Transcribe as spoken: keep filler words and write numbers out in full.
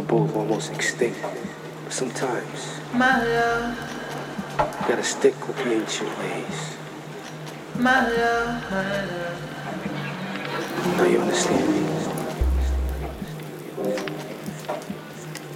we're both almost extinct. But sometimes, My love, you gotta stick with the ancient ways. my love, my love. Now you understand me.